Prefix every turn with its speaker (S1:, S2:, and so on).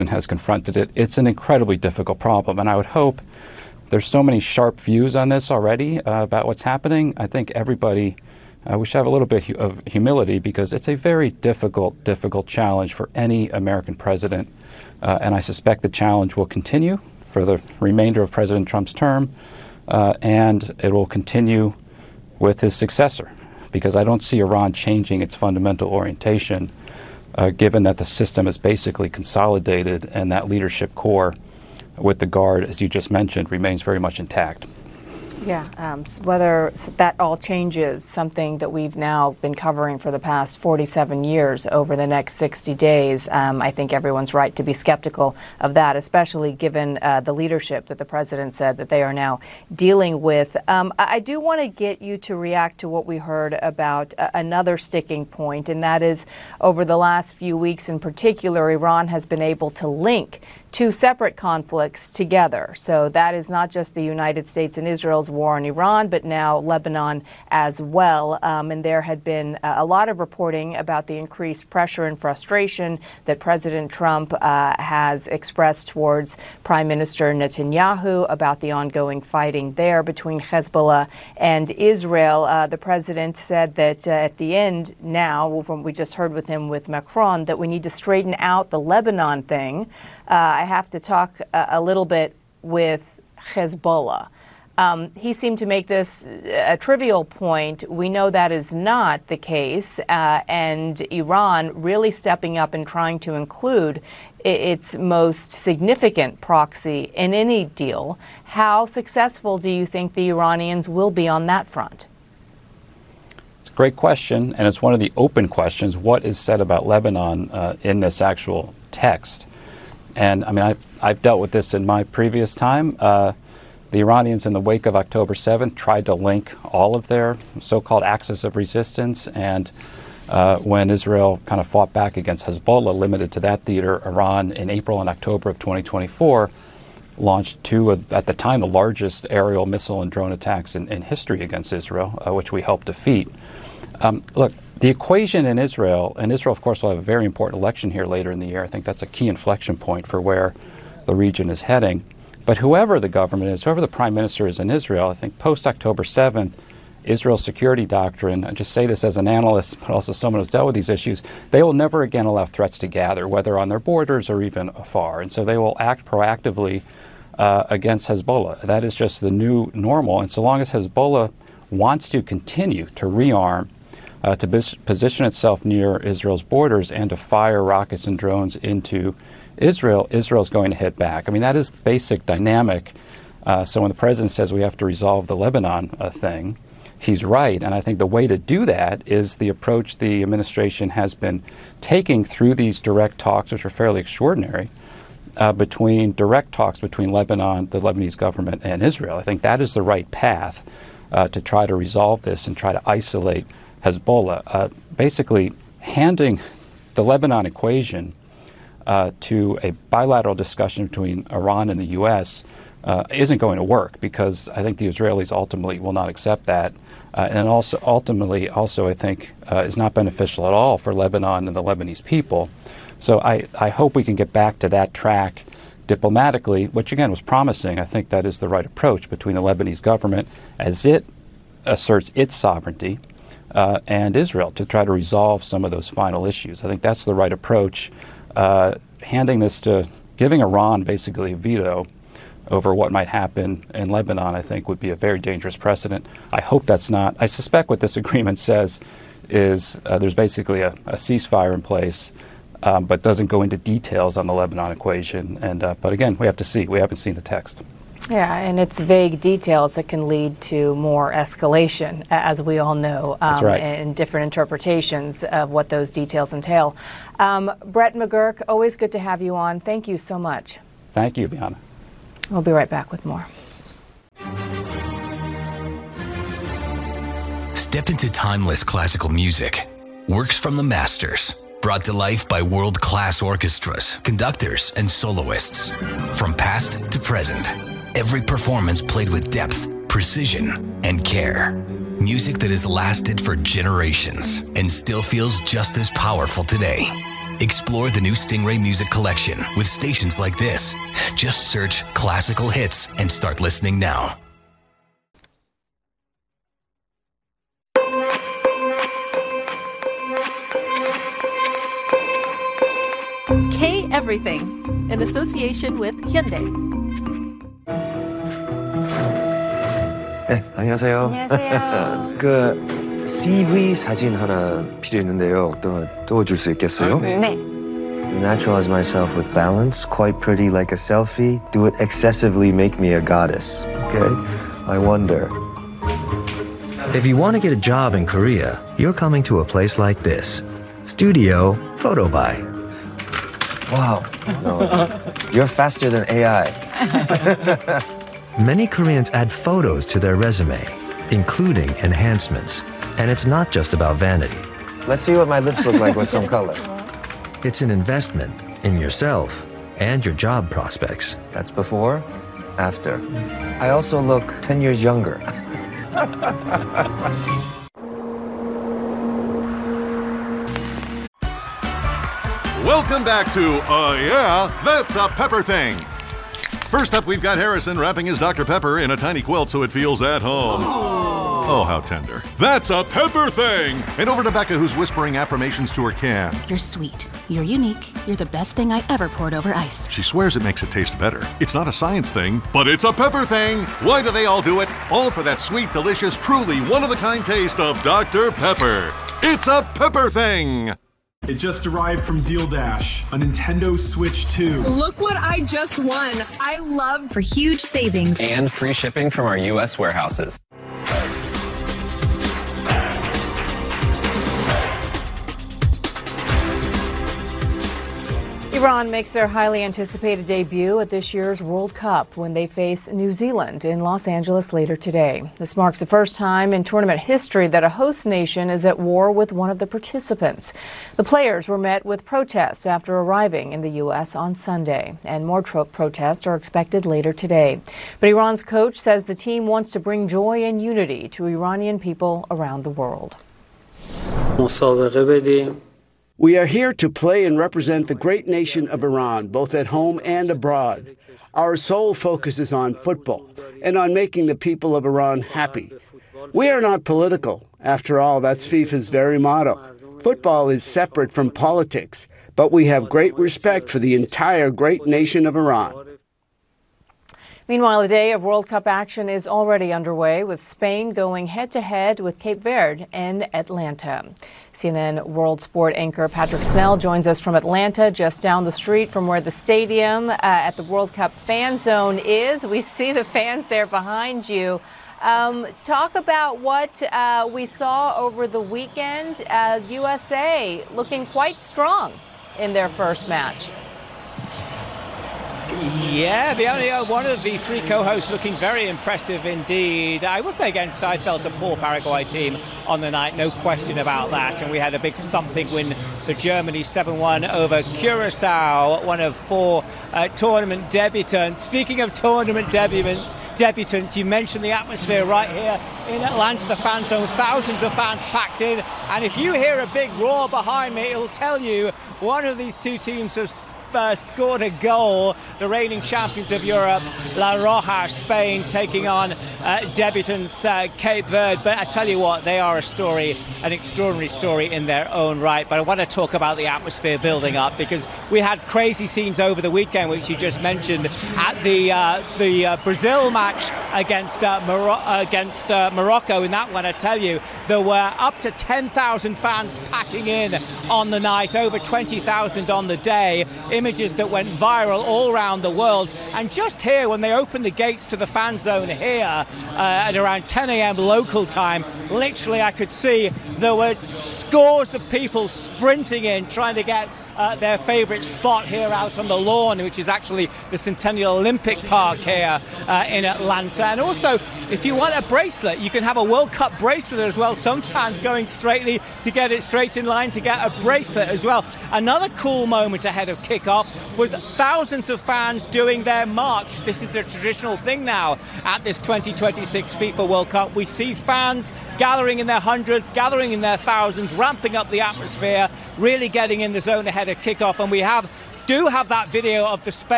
S1: has confronted it. It's an incredibly difficult problem, and I would hope there's so many sharp views on this already about what's happening. I think everybody, we should have a little bit of humility because it's a very difficult challenge for any American president, and I suspect the challenge will continue for the remainder of President Trump's term, and it will continue with his successor, because I don't see Iran changing its fundamental orientation, given that the system is basically consolidated and that leadership core with the Guard, as you just mentioned, remains very much intact.
S2: Yeah, whether that all changes, something that we've now been covering for the past 47 years over the next 60 days, I think everyone's right to be skeptical of that, especially given the leadership that the president said that they are now dealing with. I do want to get you to react to what we heard about another sticking point, and that is over the last few weeks in particular, Iran has been able to link two separate conflicts together. So that is not just the United States and Israel's war on Iran, but now Lebanon as well. And there had been a lot of reporting about the increased pressure and frustration that President Trump has expressed towards Prime Minister Netanyahu about the ongoing fighting there between Hezbollah and Israel. The president said that at the end now, from we just heard with him with Macron, that we need to straighten out the Lebanon thing. I have to talk a little bit with Hezbollah. He seemed to make this a trivial point. We know that is not the case, and Iran really stepping up and trying to include its most significant proxy in any deal. How successful do you think the Iranians will be on that front?
S1: It's a great question, and it's one of the open questions. What is said about Lebanon in this actual text? And I mean, I've dealt with this in my previous time. The Iranians, in the wake of October 7th, tried to link all of their so-called axis of resistance. And when Israel kind of fought back against Hezbollah, limited to that theater, Iran in April and October of 2024 launched two, at the time, the largest aerial missile and drone attacks in history against Israel, which we helped defeat. Look, the equation in Israel, and Israel, of course, will have a very important election here later in the year. I think that's a key inflection point for where the region is heading. But whoever the government is, whoever the prime minister is in Israel, I think post-October 7th, Israel's security doctrine, I just say this as an analyst, but also someone who's dealt with these issues, they will never again allow threats to gather, whether on their borders or even afar. And so they will act proactively against Hezbollah. That is just the new normal. And so long as Hezbollah wants to continue to rearm, to position itself near Israel's borders and to fire rockets and drones into Israel, Israel's going to hit back. I mean, that is the basic dynamic. So when the president says we have to resolve the Lebanon thing, he's right. And I think the way to do that is the approach the administration has been taking through these direct talks, which are fairly extraordinary, between Lebanon, the Lebanese government, and Israel. I think that is the right path to try to resolve this and try to isolate Hezbollah. Basically handing the Lebanon equation to a bilateral discussion between Iran and the U.S. Isn't going to work, because I think the Israelis ultimately will not accept that, and also ultimately I think is not beneficial at all for Lebanon and the Lebanese people. So I hope we can get back to that track diplomatically, which again was promising. I think that is the right approach between the Lebanese government as it asserts its sovereignty and Israel to try to resolve some of those final issues. I think that's the right approach. Handing this to giving Iran basically a veto over what might happen in Lebanon, I think would be a very dangerous precedent. I hope that's not. I suspect what this agreement says is there's basically a ceasefire in place, but doesn't go into details on the Lebanon equation. And but again, we have to see. We haven't seen the text.
S2: Yeah, and it's vague details that can lead to more escalation, as we all know,
S1: That's right.
S2: And different interpretations of what those details entail. Brett McGurk, always good to have you on. Thank you so much.
S1: Thank you, Bianna.
S2: We'll be right back with more.
S3: Step into timeless classical music. Works from the masters. Brought to life by world-class orchestras, conductors, and soloists. From past to present. Every performance played with depth, precision, and care. Music that has lasted for generations and still feels just as powerful today. Explore the new Stingray Music Collection with stations like this. Just search classical hits and start listening now.
S4: K Everything, in association with Hyundai.
S5: 네, 안녕하세요.
S2: 안녕하세요.
S5: 그 CV 사진 하나 필요했는데요. 띄워줄 수 있겠어요?
S2: 네.
S5: As natural as myself with balance, quite pretty like a selfie. Do it excessively, make me a goddess. Okay? I wonder. If you want to get a job in Korea, you're coming to a place like this. Studio Photo Buy. Wow. No, you're faster than AI. Many Koreans add photos to their resume, including enhancements. And it's not just about vanity. Let's see what my lips look like with some color. It's an investment in yourself and your job prospects. That's before, after. I also look 10 years younger.
S6: Welcome back to Yeah, That's a Pepper Thing. First up, we've got Harrison wrapping his Dr. Pepper in a tiny quilt so it feels at home. Oh, how tender. That's a Pepper Thing! And over to Becca, who's whispering affirmations to her can.
S7: You're sweet. You're unique. You're the best thing I ever poured over ice.
S6: She swears it makes it taste better. It's not a science thing, but it's a Pepper Thing! Why do they all do it? All for that sweet, delicious, truly one-of-a-kind taste of Dr. Pepper. It's a Pepper Thing!
S8: It just arrived from Deal Dash, a Nintendo Switch 2.
S9: Look what I just won. I love
S10: for huge savings
S11: and free shipping from our U.S. warehouses.
S2: Iran makes their highly anticipated debut at this year's World Cup when they face New Zealand in Los Angeles later today. This marks the first time in tournament history that a host nation is at war with one of the participants. The players were met with protests after arriving in the U.S. on Sunday, and more protests are expected later today. But Iran's coach says the team wants to bring joy and unity to Iranian people around the world.
S12: We are here to play and represent the great nation of Iran, both at home and abroad. Our sole focus is on football and on making the people of Iran happy. We are not political. After all, that's FIFA's very motto. Football is separate from politics, but we have great respect for the entire great nation of Iran.
S2: Meanwhile, a day of World Cup action is already underway, with Spain going head-to-head with Cape Verde in Atlanta. CNN World Sport anchor Patrick Snell joins us from Atlanta, just down the street from where the stadium at the World Cup fan zone is. We see the fans there behind you. Talk about what we saw over the weekend. USA looking quite strong in their first match.
S13: Yeah, the only one of the three co-hosts looking very impressive indeed. I will say against, I felt a poor Paraguay team on the night, no question about that. And we had a big thumping win for Germany, 7-1 over Curacao, one of four tournament debutants. Speaking of tournament debutants, you mentioned the atmosphere right here in Atlanta, the fan zone, thousands of fans packed in. And if you hear a big roar behind me, it'll tell you one of these two teams has scored a goal. The reigning champions of Europe, La Roja, Spain, taking on debutants Cape Verde. But I tell you what, they are a story, an extraordinary story in their own right. But I want to talk about the atmosphere building up, because we had crazy scenes over the weekend, which you just mentioned, at the Brazil match against Morocco. In that one, I tell you, there were up to 10,000 fans packing in on the night, over 20,000 on the day. Images that went viral all around the world. And just here, when they opened the gates to the fan zone here at around 10 a.m. local time, literally I could see there were scores of people sprinting in, trying to get their favorite spot here out on the lawn, which is actually the Centennial Olympic Park here in Atlanta. And also, if you want a bracelet, you can have a World Cup bracelet as well. Some fans going to get it straight in line to get a bracelet as well. Another cool moment ahead of kickoff kickoff was thousands of fans doing their march. This is the traditional thing now at this 2026 FIFA World Cup. We see fans gathering in their hundreds, gathering in their thousands, ramping up the atmosphere, really getting in the zone ahead of kickoff. And we do have that video of the Spain